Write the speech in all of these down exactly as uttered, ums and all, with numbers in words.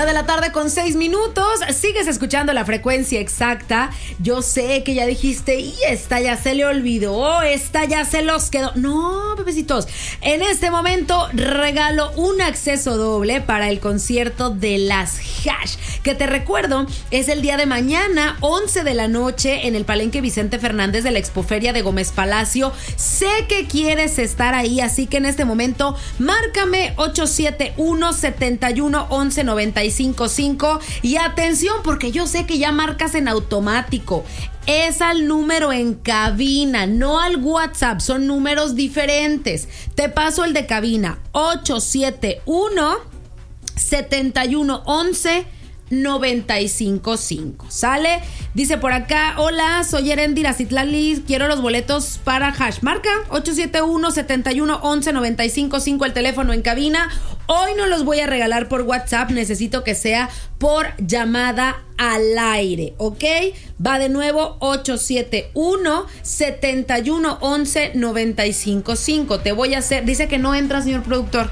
Una de la tarde con seis minutos. Sigues escuchando la frecuencia exacta. Yo sé que ya dijiste, y esta ya se le olvidó, esta ya se los quedó. No, bebecitos. En este momento regalo un acceso doble para el concierto de las Hash, que te recuerdo es el día de mañana, once de la noche, en el Palenque Vicente Fernández de la Expoferia de Gómez Palacio. Sé que quieres estar ahí, así que en este momento márcame ocho siete uno, siete uno, once, noventa y cinco cinco. Y atención, porque yo sé que ya marcas en automático. Es al número en cabina, no al WhatsApp, son números diferentes. Te paso el de cabina: ocho siete uno, siete uno, once, noventa y cinco cinco. ¿Sale? Dice por acá: hola, soy Erendira Citlali, quiero los boletos para Hash. Marca ocho siete uno, siete uno, once, noventa y cinco cinco, el teléfono en cabina. Hoy no los voy a regalar por WhatsApp, necesito que sea por llamada al aire, ¿ok? Va de nuevo: ocho siete uno, siete uno, once, noventa y cinco cinco. Te voy a hacer... Dice que no entra, señor productor.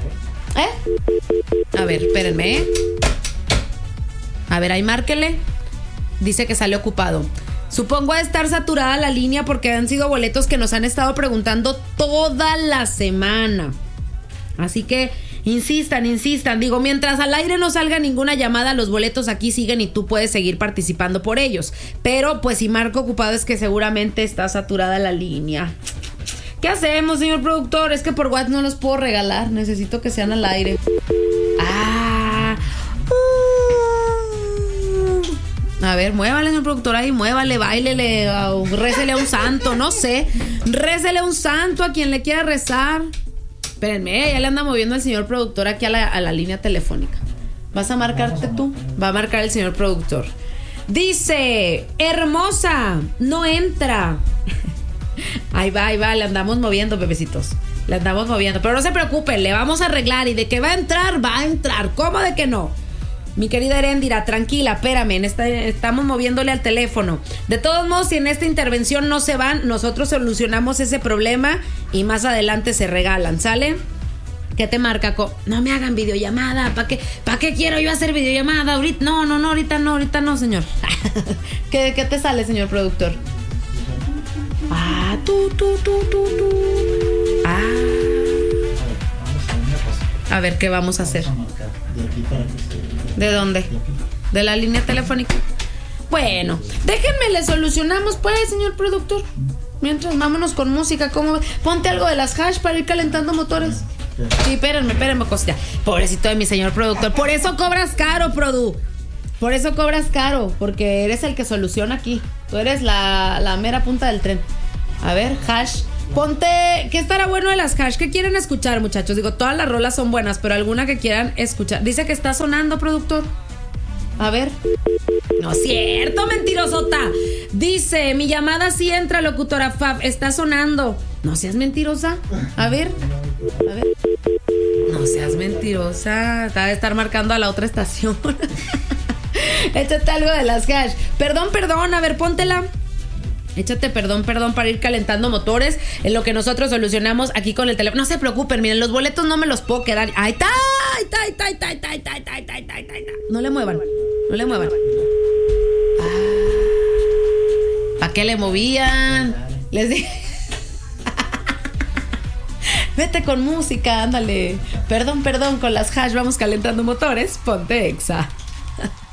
¿Eh? A ver, espérenme, ¿eh? A ver, ahí márquele. Dice que sale ocupado. Supongo a estar saturada la línea porque han sido boletos que nos han estado preguntando toda la semana. Así que insistan, insistan. Digo, mientras al aire no salga ninguna llamada, los boletos aquí siguen y tú puedes seguir participando por ellos. Pero pues si marco ocupado es que seguramente está saturada la línea. ¿Qué hacemos, señor productor? Es que por WhatsApp no los puedo regalar. Necesito que sean al aire. Ah. Uh. A ver, muévale, señor productor, ahí, muévale, báilele, uh, récele a un santo, no sé. Récele a un santo, a quien le quiera rezar. Espérenme, ya le anda moviendo el señor productor aquí a la, a la línea telefónica. ¿Vas a marcarte tú? Va a marcar el señor productor. Dice: hermosa, no entra. Ahí va, ahí va, le andamos moviendo, bebecitos. Le andamos moviendo, pero no se preocupen, le vamos a arreglar. Y de que va a entrar, va a entrar. ¿Cómo de que no? Mi querida Erendira, tranquila, espérame, en esta, estamos moviéndole al teléfono. De todos modos, si en esta intervención no se van, nosotros solucionamos ese problema y más adelante se regalan, ¿sale? ¿Qué te marca? Co- no me hagan videollamada, ¿para qué, ¿para qué quiero yo hacer videollamada? Ahorita, no, no, no, ahorita no, ahorita no, señor. ¿Qué, ¿Qué te sale, señor productor? Ah, tú, tú, tú, tú, tú. Ah. A ver, ¿qué vamos a hacer? ¿De dónde? ¿De la línea telefónica? Bueno, déjenme, le solucionamos pues, señor productor. Mientras, vámonos con música. ¿Cómo? Ponte algo de las Hash para ir calentando motores. Sí, espérenme, espérenme, cosita. Pobrecito de mi señor productor. Por eso cobras caro, Produ. Por eso cobras caro, porque eres el que soluciona aquí. Tú eres la, la mera punta del tren. A ver, Hash. Ponte, ¿qué estará bueno de las Hash? ¿Qué quieren escuchar, muchachos? Digo, todas las rolas son buenas, pero alguna que quieran escuchar. Dice que está sonando, productor. A ver. No es cierto, mentirosota. Dice: mi llamada sí entra, locutora Fab. Está sonando. No seas mentirosa. A ver. A ver. No seas mentirosa. Está de estar marcando a la otra estación. Échate algo de las Hash. Perdón, perdón. A ver, póntela. Échate perdón, perdón para ir calentando motores en lo que nosotros solucionamos aquí con el teléfono. No se preocupen, miren, los boletos no me los puedo quedar. ¡Ay, está! ¡Ay, está! ¡Ay, está! ¡Ay, está! ¡Ay, está! ¡Ay, está! ¡Ay, está! ¡Ay, está! No le muevan, no le muevan. Ah, ¿para qué le movían? Les dije. Vete con música, ándale. Perdón, perdón, con las Hash vamos calentando motores. Ponte Exa.